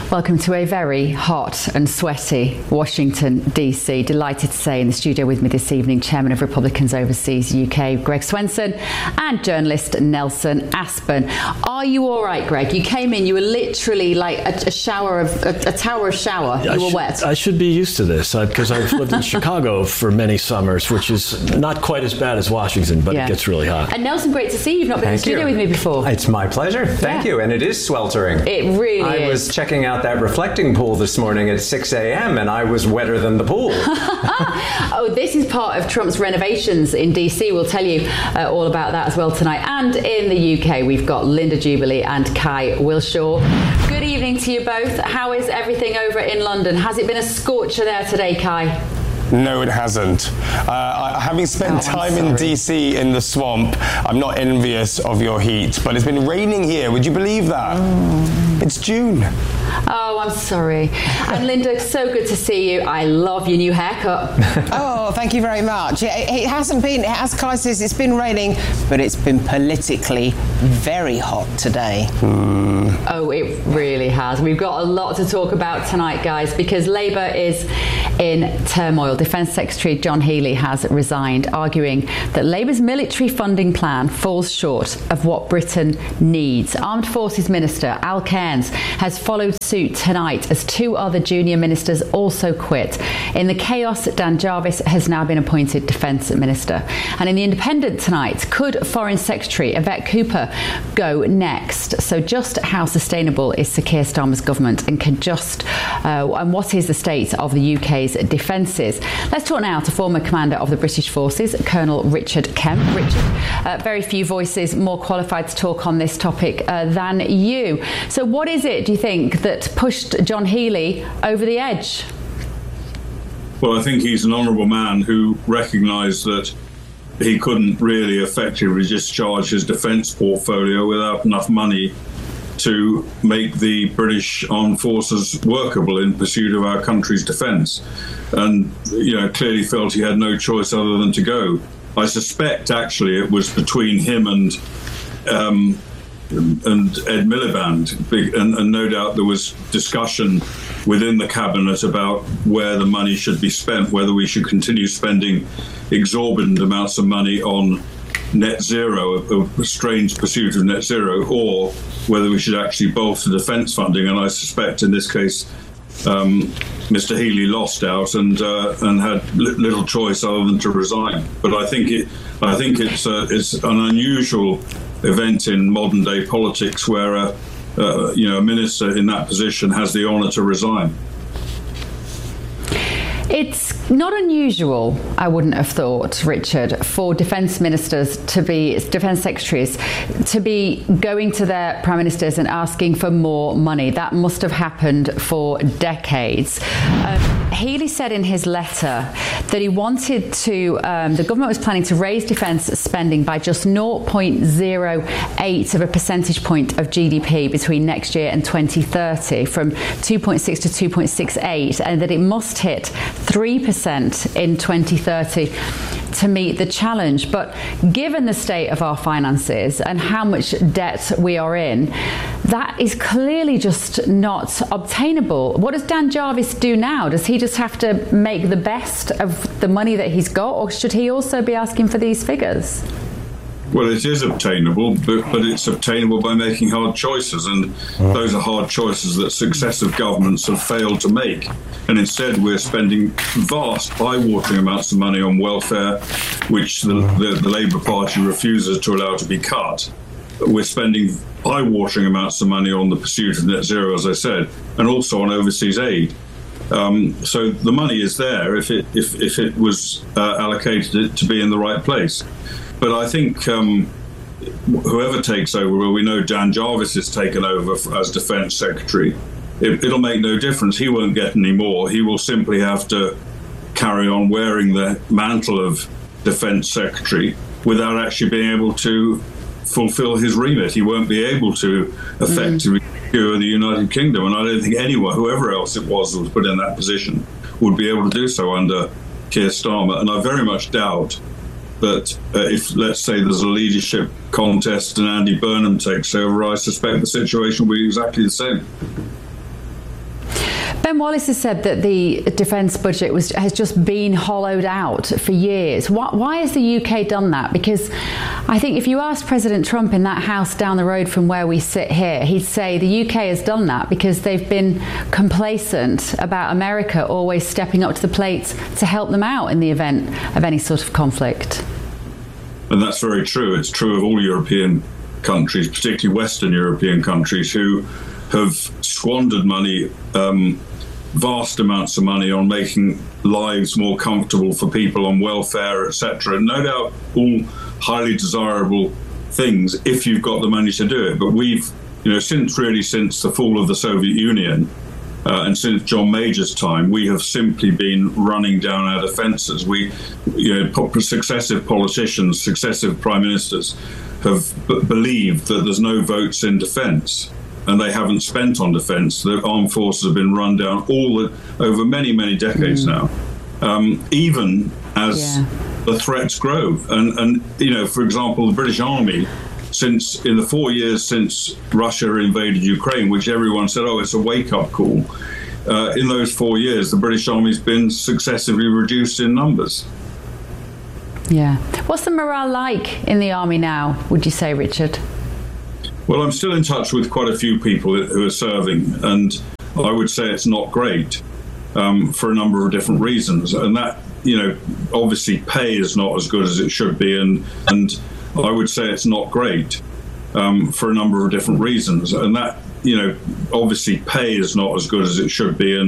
Welcome to a very hot and sweaty Washington, D.C. Delighted to say in the studio with me this evening, Chairman of Republicans Overseas UK, Greg Swenson, and journalist Nelson Aspen. Are you all right, Greg? You came in, you were literally like a tower of shower. You were wet. I should be used to this because I've lived in Chicago for many summers, which is not quite as bad as Washington, but it gets really hot. And Nelson, great to see you. You've not been in the studio with me before. It's my pleasure. Thank you. And it is sweltering. It really is. I was checking out that reflecting pool this morning at 6 a.m. and I was wetter than the pool. Oh, this is part of Trump's renovations in DC. We'll tell you all about that as well tonight. And in the UK, we've got Linda Jubilee and Kai Wilshaw. Good evening to you both. How is everything over in London? Has it been a scorcher there today, Kai? No, it hasn't. Having spent time in DC in the swamp, I'm not envious of your heat, but it's been raining here. Would you believe that? It's June. Oh, I'm sorry. And Linda, so good to see you. I love your new haircut. Oh, thank you very much. It hasn't been, as Kai says, it's been raining, but it's been politically very hot today. Oh, it really has. We've got a lot to talk about tonight, guys, because Labour is in turmoil. Defence Secretary John Healey has resigned, arguing that Labour's military funding plan falls short of what Britain needs. Armed Forces Minister Al Cairns has followed suit tonight as two other junior ministers also quit. In the chaos, Dan Jarvis has now been appointed Defence Minister. And in the Independent tonight, could Foreign Secretary Yvette Cooper go next? So just how sustainable is Sir Keir Starmer's government and and what is the state of the UK's defences? Let's talk now to former commander of the British Forces, Colonel Richard Kemp. Richard, very few voices more qualified to talk on this topic than you. So what is it, do you think, that pushed John Healey over the edge? Well, I think he's an honourable man who recognised that he couldn't really effectively discharge his defence portfolio without enough money to make the British Armed Forces workable in pursuit of our country's defence. And, clearly felt he had no choice other than to go. I suspect, actually, it was between him and Ed Miliband, and no doubt there was discussion within the cabinet about where the money should be spent, whether we should continue spending exorbitant amounts of money on net zero, a strange pursuit of net zero, or whether we should actually bolster defence funding. And I suspect in this case, Mr. Healey lost out and had little choice other than to resign. But I think it's an unusual event in modern day politics where a minister in that position has the honour to resign. It's not unusual, I wouldn't have thought, Richard, for defence ministers defence secretaries to be going to their prime ministers and asking for more money. That must have happened for decades. Healey said in his letter that he wanted to, the government was planning to raise defence spending by just 0.08 of a percentage point of GDP between next year and 2030, from 2.6 to 2.68, and that it must hit 3% in 2030 to meet the challenge. But given the state of our finances and how much debt we are in, that is clearly just not obtainable. What does Dan Jarvis do now? Does he just have to make the best of the money that he's got, or should he also be asking for these figures? Well, it is obtainable, but it's obtainable by making hard choices, and those are hard choices that successive governments have failed to make. And instead, we're spending vast, eye-watering amounts of money on welfare, which the Labour Party refuses to allow to be cut. We're spending eye-watering amounts of money on the pursuit of net zero, as I said, and also on overseas aid. So the money is there if it was allocated to be in the right place. But I think whoever takes over, well, we know Dan Jarvis is taken over as Defence Secretary. It'll make no difference. He won't get any more. He will simply have to carry on wearing the mantle of Defence Secretary without actually being able to fulfil his remit. He won't be able to effectively secure the United Kingdom. And I don't think anyone, whoever else it was put in that position, would be able to do so under Keir Starmer. And I very much doubt that if, let's say, there's a leadership contest and Andy Burnham takes over, I suspect the situation will be exactly the same. Ben Wallace has said that the defence budget has just been hollowed out for years. Why has the UK done that? Because I think if you asked President Trump in that house down the road from where we sit here, he'd say the UK has done that because they've been complacent about America always stepping up to the plate to help them out in the event of any sort of conflict. And that's very true. It's true of all European countries, particularly Western European countries, who have squandered money, vast amounts of money, on making lives more comfortable for people, on welfare, etc. And no doubt all highly desirable things if you've got the money to do it. But we've, since the fall of the Soviet Union, and since John Major's time, we have simply been running down our defences. Successive politicians, successive prime ministers have believed that there's no votes in defence, and they haven't spent on defence. The armed forces have been run down over many, many decades now, even as the threats grow. And for example, the British Army, in the 4 years since Russia invaded Ukraine, which everyone said, it's a wake-up call, in those 4 years, the British Army's been successively reduced in numbers. Yeah. What's the morale like in the army now, would you say, Richard? Well, I'm still in touch with quite a few people who are serving, and I would say it's not great for a number of different reasons. And that, obviously pay is not as good as it should be, and I would say it's not great for a number of different reasons. And that, obviously pay is not as good as it should be, and